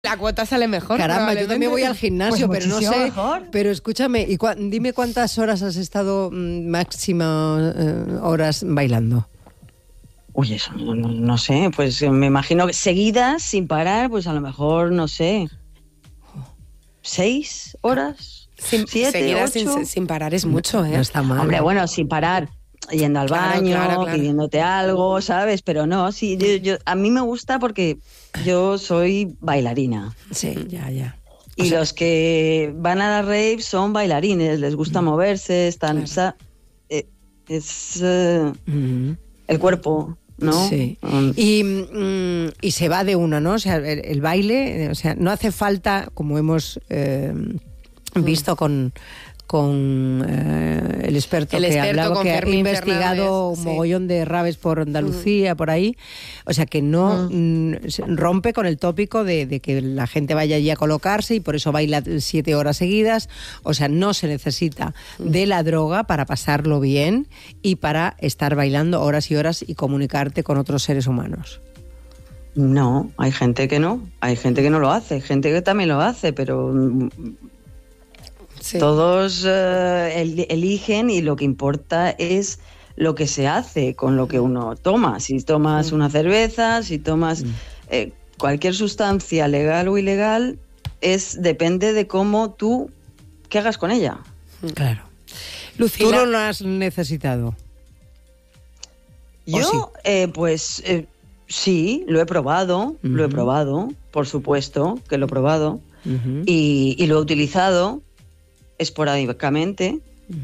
La cuota sale mejor. Caramba, yo también voy al gimnasio, Pues pero no sé. mejor. Pero escúchame, dime cuántas horas has estado máxima horas bailando. Uy, eso no sé, pues me imagino que seguidas, sin parar, pues a lo mejor, no sé, 6 horas, 7, Seguidas 8. sin parar es mucho, ¿eh? No está mal. Hombre, bueno, sin parar, yendo al baño, claro. pidiéndote algo, ¿sabes? Pero no, sí, a mí me gusta porque yo soy bailarina. Sí, ya. Y los que van a la rave son bailarines, les gusta moverse, están... Claro. El cuerpo, ¿no? Sí. Y se va de una, ¿no? O sea, el baile, o sea, no hace falta, como hemos visto con el experto que ha hablado, con que ha Fermín investigado Fernández, un mogollón de raves por Andalucía, por ahí. O sea, que no rompe con el tópico de que la gente vaya allí a colocarse y por eso baila 7 horas seguidas. O sea, no se necesita de la droga para pasarlo bien y para estar bailando horas y horas y comunicarte con otros seres humanos. No, hay gente que no lo hace, hay gente que también lo hace, pero... Sí. Todos eligen y lo que importa es lo que se hace con lo que uno toma. Si tomas una cerveza, si tomas cualquier sustancia legal o ilegal, depende de qué hagas con ella. Claro. Lucila, ¿Tú no lo has necesitado? Yo, sí, lo he probado, por supuesto que lo he probado, y lo he utilizado esporádicamente.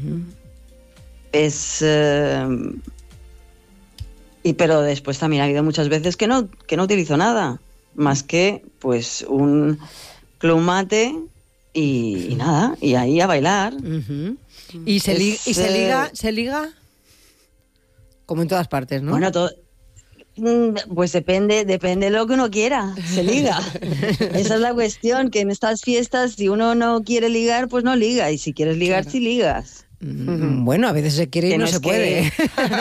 Pero después también ha habido muchas veces que no utilizo nada más que pues un club mate y nada, y ahí a bailar. ¿Y se liga como en todas partes, ¿no? Bueno, pues depende de lo que uno quiera, se liga. Esa es la cuestión, que en estas fiestas, si uno no quiere ligar, pues no liga, y si quieres ligar, sí ligas. Bueno, a veces se quiere y no se puede.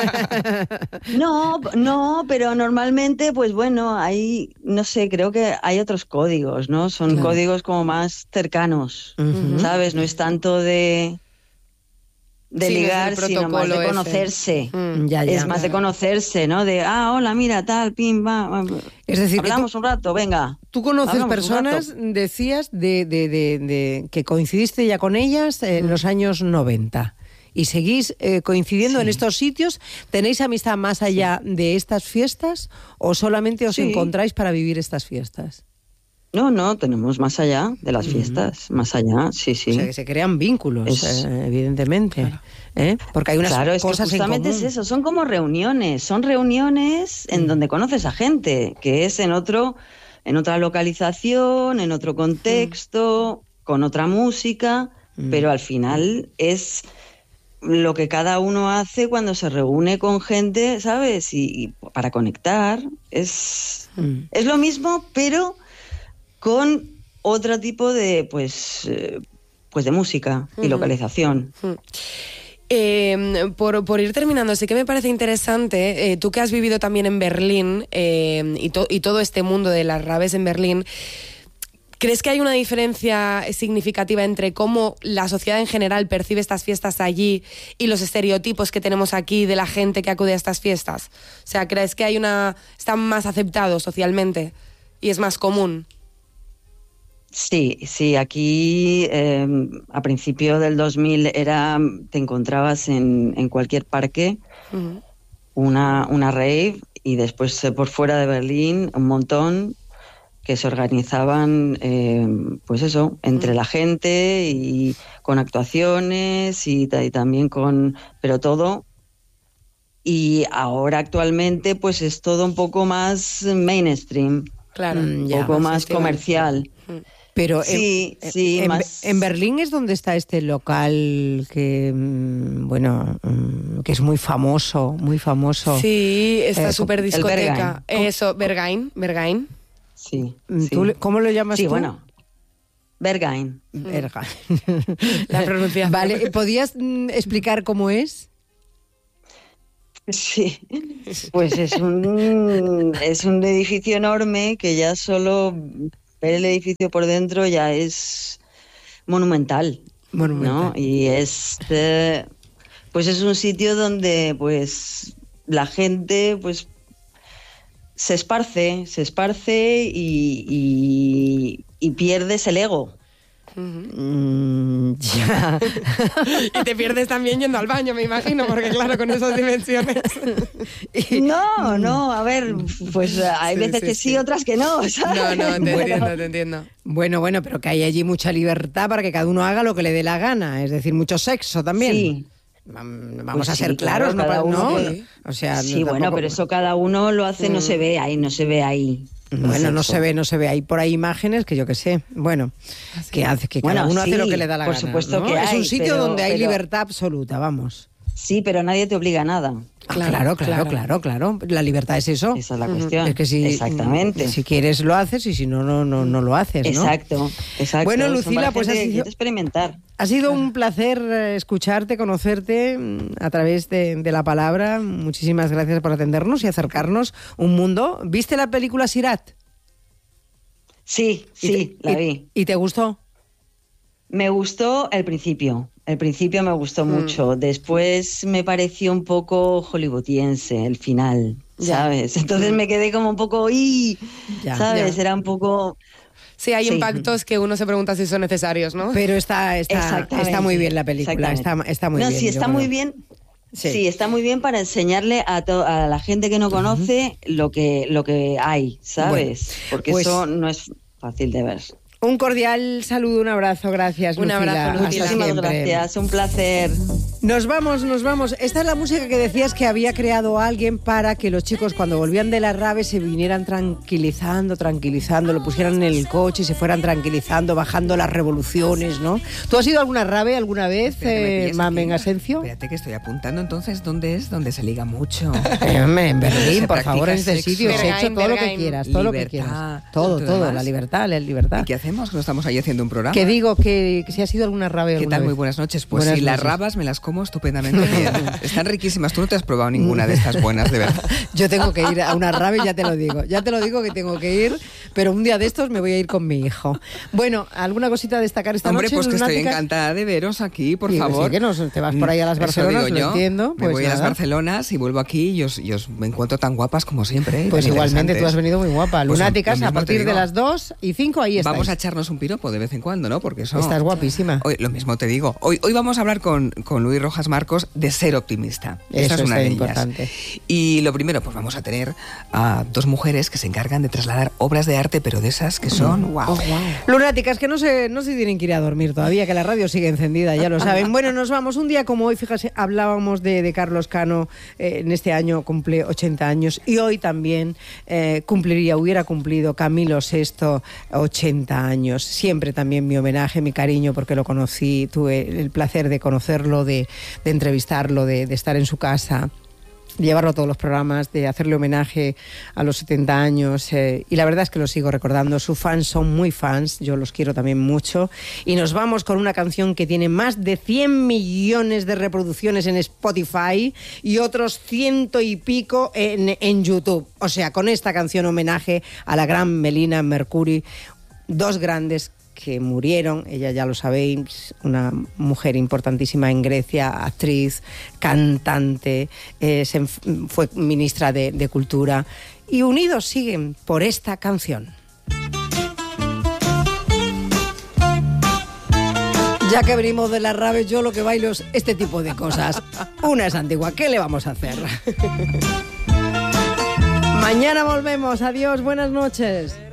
No, pero normalmente, pues bueno, no sé, creo que hay otros códigos, ¿no? Son códigos como más cercanos, ¿sabes? No es tanto de ligar, no es sino más de conocerse. Es más de conocerse, ¿no? De, hola, mira, tal, pim, va. Es decir, hablamos un rato, venga. Tú conoces personas, decías, de que coincidiste ya con ellas en los años 90 y seguís coincidiendo en estos sitios. ¿Tenéis amistad más allá de estas fiestas o solamente os encontráis para vivir estas fiestas? No, tenemos más allá de las fiestas, más allá, sí. O sea, que se crean vínculos, evidentemente. Claro. Porque hay unas cosas en común. Justamente es eso, son como reuniones, en donde conoces a gente, que es en otra localización, en otro contexto, con otra música, pero al final es lo que cada uno hace cuando se reúne con gente, ¿sabes? Y para conectar, es lo mismo, pero con otro tipo de de música y localización. Por ir terminando, sí que me parece interesante, tú que has vivido también en Berlín y todo este mundo de las raves en Berlín, ¿crees que hay una diferencia significativa entre cómo la sociedad en general percibe estas fiestas allí y los estereotipos que tenemos aquí de la gente que acude a estas fiestas? O sea, ¿crees que están más aceptados socialmente y es más común? Sí, aquí a principio del 2000 te encontrabas en cualquier parque una rave, y después por fuera de Berlín un montón que se organizaban entre la gente y con actuaciones y también pero todo. Y ahora actualmente pues es todo un poco más mainstream, claro, un poco más comercial. Pero en Berlín es donde está este local que, que es muy famoso. Sí, esta super discoteca. Eso, Berghain. Sí. ¿Cómo lo llamas tú? Sí, bueno, Berghain. La pronunciación. Vale, ¿podías explicar cómo es? Sí, pues es un edificio enorme que ya solo ver el edificio por dentro ya es monumental, ¿no? Y pues es un sitio donde pues la gente pues se esparce y pierdes el ego. Ya. Y te pierdes también yendo al baño, me imagino, porque claro, con esas dimensiones. No, a ver, pues hay veces que sí, otras que no, ¿sabes? No, te entiendo. Bueno, pero que hay allí mucha libertad para que cada uno haga lo que le dé la gana, es decir, mucho sexo también. Sí. Vamos a ser claros, ¿no? O sea, sí, bueno, pero eso cada uno lo hace, no se ve ahí. Bueno, no se ve. Hay por ahí imágenes que yo qué sé. Bueno, que cada uno hace lo que le da la gana. Por supuesto, ¿no? Que es un sitio donde hay pero libertad absoluta, vamos. Sí, pero nadie te obliga a nada. Claro. La libertad es eso. Esa es la cuestión. Es que exactamente. Si quieres lo haces y si no lo haces, ¿no? Exacto. Bueno, Lucila, pues quiere experimentar. Ha sido un placer escucharte, conocerte a través de la palabra. Muchísimas gracias por atendernos y acercarnos un mundo. ¿Viste la película Sirat? Sí, la vi. ¿Y te gustó? Me gustó el principio. El principio me gustó mucho. Después me pareció un poco hollywoodiense el final, ¿sabes? Entonces me quedé como un poco... ¿sabes? Era un poco... Sí, hay impactos que uno se pregunta si son necesarios, ¿no? Pero está muy bien la película, está muy bien. Sí, está muy bien. Sí, está muy bien para enseñarle a la gente que no conoce lo que hay, ¿sabes? Bueno, porque eso no es fácil de ver. Un cordial saludo, un abrazo, gracias, Lucila. Un abrazo, Lucila. Muchísimas gracias, un placer. Nos vamos. Esta es la música que decías que había creado alguien para que los chicos cuando volvían de la rave se vinieran tranquilizando, lo pusieran en el coche y se fueran tranquilizando, bajando las revoluciones, ¿no? ¿Tú has ido a alguna rave alguna vez, Mamen Asencio? Espérate que estoy apuntando entonces, ¿dónde es? Donde se liga mucho. En Berlín, por favor, en este sitio. Sexo, todo lo que quieras, todo lo que quieras. Todo, la libertad. ¿Y qué hacemos? Que no estamos ahí haciendo un programa. Que digo que si has ido a alguna rave alguna ¿Qué tal? vez. Muy buenas noches. Pues sí, las rabas me las como estupendamente bien. Están riquísimas. Tú no te has probado ninguna de estas buenas, de verdad. Yo tengo que ir a una rave, ya te lo digo que tengo que ir, pero un día de estos me voy a ir con mi hijo. Bueno, ¿alguna cosita a destacar esta noche? Hombre, pues que lunáticas? Estoy encantada de veros aquí, por favor. Sí, que te vas por ahí a las Barcelonas, lo entiendo. Me voy a las Barcelonas y vuelvo aquí y os me encuentro tan guapas como siempre. Pues igualmente, tú has venido muy guapa. Pues Lunáticas, a partir de las 2:05 ahí estáis. Vamos a echarnos un piropo de vez en cuando, ¿no? Porque eso... Estás guapísima. Hoy, lo mismo te digo. Hoy vamos a hablar con Luis Rojas Marcos de ser optimista. Eso es una de importante. Ellas. Y lo primero, pues vamos a tener a dos mujeres que se encargan de trasladar obras de arte, pero de esas que son... ¡Wow! Lunáticas, que no se tienen que ir a dormir todavía, que la radio sigue encendida, ya lo saben. Bueno, nos vamos. Un día como hoy, fíjate, hablábamos de Carlos Cano, en este año cumple 80 años, y hoy también hubiera cumplido Camilo VI 80 años. Siempre también mi homenaje, mi cariño, porque lo conocí, tuve el placer de conocerlo, de entrevistarlo, de estar en su casa, de llevarlo a todos los programas, de hacerle homenaje a los 70 años, y la verdad es que lo sigo recordando. Sus fans son muy fans, yo los quiero también mucho, y nos vamos con una canción que tiene más de 100 millones de reproducciones en Spotify y otros 100 y pico en YouTube. O sea, con esta canción homenaje a la gran Melina Mercouri, dos grandes que murieron, ella ya lo sabéis, una mujer importantísima en Grecia, actriz, cantante, fue ministra de Cultura, y unidos siguen por esta canción. Ya que venimos de las raves, yo lo que bailo es este tipo de cosas. Una es antigua, ¿qué le vamos a hacer? Mañana volvemos, adiós, buenas noches.